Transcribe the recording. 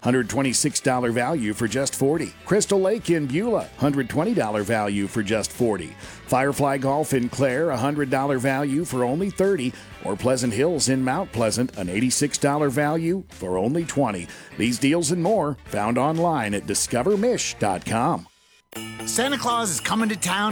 $126 value for just $40. Crystal Lake in Beulah, $120 value for just $40. Firefly Golf in Clare, $100 value for only $30. Or Pleasant Hills in Mount Pleasant, an $86 value for only $20. These deals and more found online at discovermish.com. Santa Claus is coming to town